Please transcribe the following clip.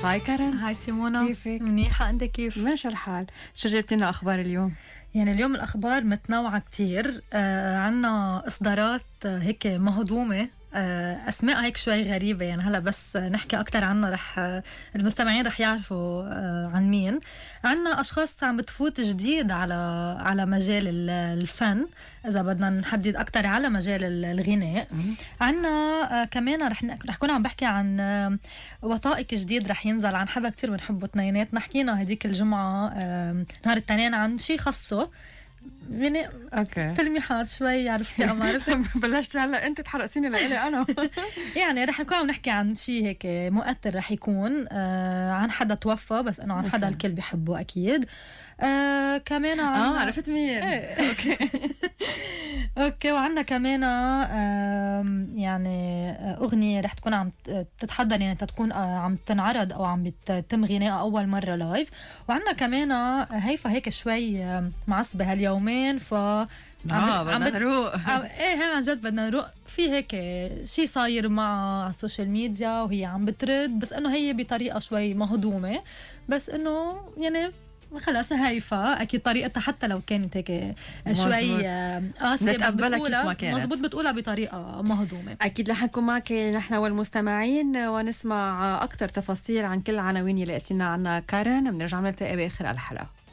هاي كارن. هاي سيمونا. كيفك؟ منيحة، أنت كيف؟ ماشي الحال. شو جبت لنا أخبار اليوم؟ يعني اليوم الأخبار متنوعة كتير. عنا إصدارات هيك مهضومة، أسماء هيك شوي غريبة. يعني هلا بس نحكي أكتر عنها رح المستمعين رح يعرفوا عن مين. عنا أشخاص عم بتفوت جديد على مجال الفن، إذا بدنا نحدد أكتر على مجال الغناء. عنا كمان رح كون عم بحكي عن وثائق جديد رح ينزل عن حدا كتير بنحبه اثنيناتنا. حكينا هديك الجمعة نهار التنين عن شي خصه، يعني اوكي تلميحات شوي، عرفتي أم عرفتي. بلشت هلا انت تحرقسيني لإلي انا. يعني رح نكون عم نحكي عن شيء هيك مؤثر، رح يكون عن حدا توفى، بس انه عن حدا الكل بيحبه اكيد. كمان عرفت مين. اوكي. اوكي، وعندنا كمان يعني اغنيه رح تكون عم تتحضر، يعني تكون عم تنعرض او عم بتتم غنائها اول مره لايف. وعندنا كمان هيفا هيك شوي معصبه هاليومين، ف بدنا نروق. ايه عن جد بدنا نروق. في هيك شيء صاير معها على السوشيال ميديا وهي عم بترد، بس انه هي بطريقه شوي مهضومه، بس انه يعني خلاص هايفة أكيد طريقتها، حتى لو كانت هيك شوي قاسية، نتقبلها كيف ما كانت. مزبوط، بتقولها بطريقة مهضومة. أكيد رح نكون معك نحن والمستمعين ونسمع أكتر تفاصيل عن كل العناوين اللي قلتي لنا عنها كارن. بنرجع نلتقي بآخر الحلقة.